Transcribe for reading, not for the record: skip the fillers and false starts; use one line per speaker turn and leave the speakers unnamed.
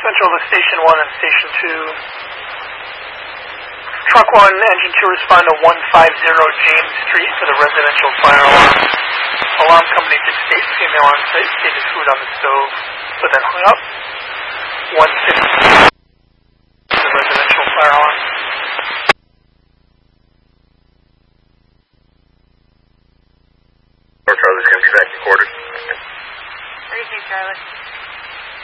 Central to Station 1 and Station 2. Truck 1, Engine 2, respond to 150 James Street for the residential fire alarm. Alarm company did state female on site stated food on the stove, but then hung up. 150 the residential fire alarm.
Charlie's going to be back in quarters.
36, Charlie.